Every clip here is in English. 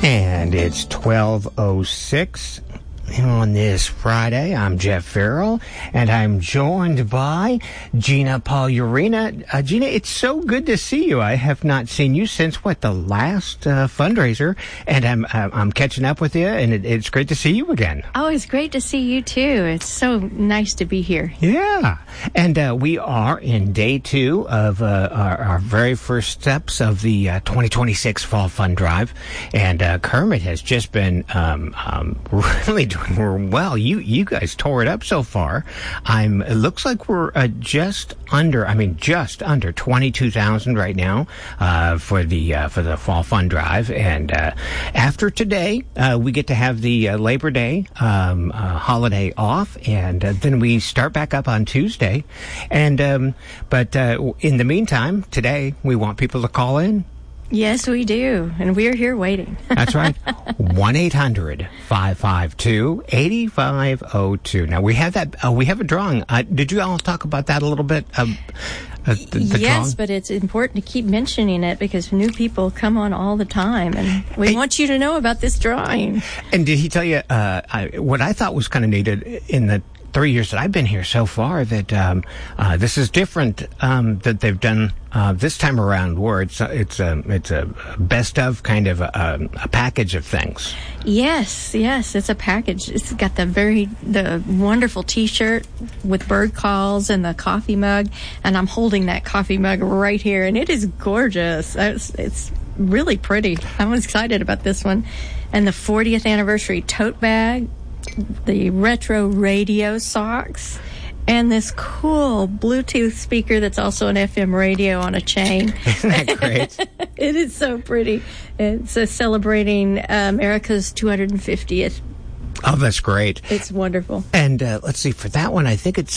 And it's 12:06 on this Friday. I'm Jeff Farrell, and I'm joined by Gina Pagliarina. Gina, it's so good to see you. I have not seen you since, the last fundraiser, and I'm catching up with you, and it's great to see you again. Oh, it's great to see you, too. It's so nice to be here. Yeah, and we are in day 2 of our very first steps of the 2026 Fall Fund Drive, and Kermit has just been really doing well. You guys tore it up so far. It looks like we're just under 22,000 right now for the Fall Fund Drive, and after today we get to have the Labor Day holiday off, and then we start back up on Tuesday. And but in the meantime, today we want people to call in. Yes, we do, and we're here waiting. That's right. 1-800-552-8502. Now, we have that. We have a drawing. Did you all talk about that a little bit? The yes, drawing? But it's important to keep mentioning it because new people come on all the time, and we want you to know about this drawing. And did he tell you what I thought was kind of neat in the 3 years that I've been here so far, that this is different that they've done this time around, where it's a best of kind of a package of things. Yes, it's a package. It's got the wonderful T-shirt with bird calls and the coffee mug, and I'm holding that coffee mug right here, and it is gorgeous. It's really pretty. I'm excited about this one, and the 40th anniversary tote bag, the retro radio socks, and this cool Bluetooth speaker that's also an FM radio on a chain. Isn't that great? It is so pretty. It's celebrating America's 250th. Oh, that's great. It's wonderful. And let's see, for that one, I think it's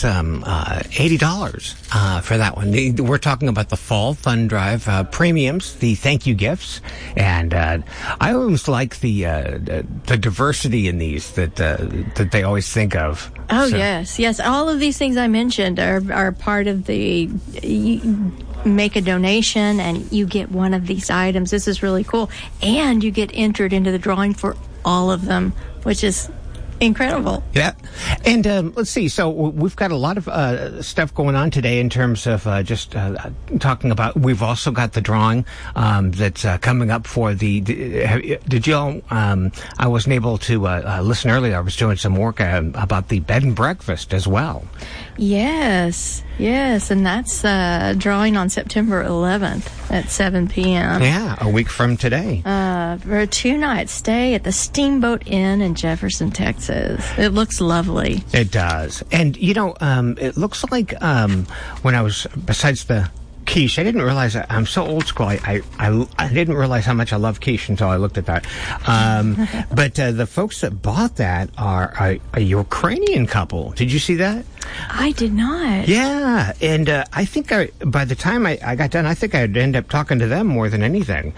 $80 for that one. We're talking about the Fall Fund Drive premiums, the thank you gifts, and I always like the diversity in these that they always think of. Oh, so. Yes. All of these things I mentioned are part of the. You make a donation and you get one of these items. This is really cool, and you get entered into the drawing for all of them, which is incredible. Yeah. And let's see. So we've got a lot of stuff going on today in terms of just talking about. We've also got the drawing that's coming up for the. Did y'all? I wasn't able to listen earlier. I was doing some work about the bed and breakfast as well. Yes, and that's drawing on September 11th at 7 p.m. Yeah, a week from today. For a 2-night stay at the Steamboat Inn in Jefferson, Texas. It looks lovely. It does. And, it looks like when I was, besides the quiche, I didn't realize I'm so old school. I didn't realize how much I love quiche until I looked at that. But the folks that bought that are a Ukrainian couple. Did you see that? I did not. Yeah, and I think by the time I got done, I think I'd end up talking to them more than anything.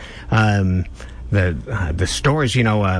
The stores,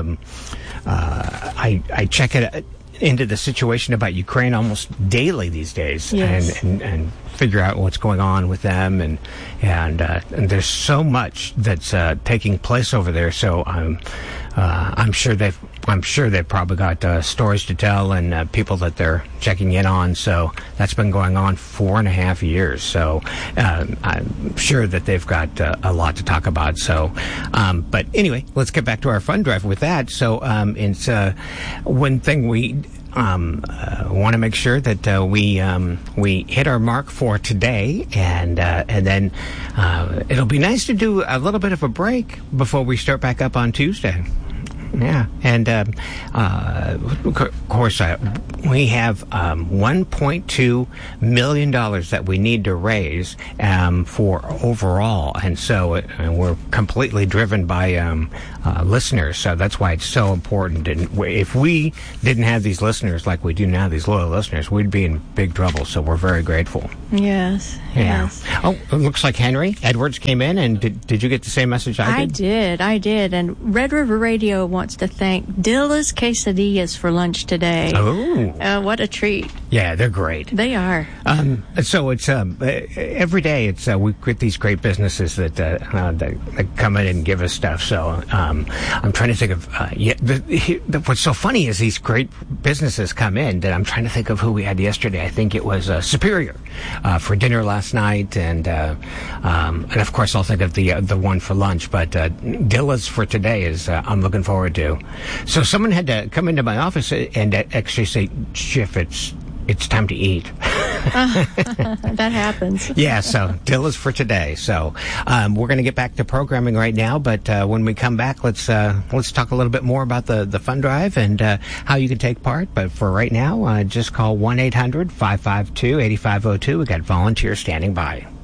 I check it into the situation about Ukraine almost daily these days, yes. and figure out what's going on with them, and there's so much that's taking place over there. So I'm sure they've probably got stories to tell and people that they're checking in on. So that's been going on 4.5 years. So I'm sure that they've got a lot to talk about. So, but anyway, let's get back to our fund drive with that. So it's one thing we want to make sure that we hit our mark for today, and then it'll be nice to do a little bit of a break before we start back up on Tuesday. Yeah, and of course we have $1.2 million that we need to raise for overall, and so we're completely driven by listeners. So that's why it's so important. And if we didn't have these listeners like we do now, these loyal listeners, we'd be in big trouble. So we're very grateful. Yes. Yeah. Yes. Oh, it looks like Henry Edwards came in, and did you get the same message I did? I did, and Red River Radio wants to thank Dilla's Quesadillas for lunch today. Oh. What a treat. Yeah, they're great. They are. So it's every day. It's we get these great businesses that come in and give us stuff. So I'm trying to think of what's so funny is these great businesses come in that I'm trying to think of who we had yesterday. I think it was Superior for dinner last night, and of course I'll think of the one for lunch. But Dilla's for today is I'm looking forward to. So someone had to come into my office and actually say, "Schiff, it's time to eat." That happens. Yeah, so Dilla's for today. So we're going to get back to programming right now, but when we come back, let's talk a little bit more about the fund drive and how you can take part. But for right now, just call 1-800-552-8502. We got volunteers standing by.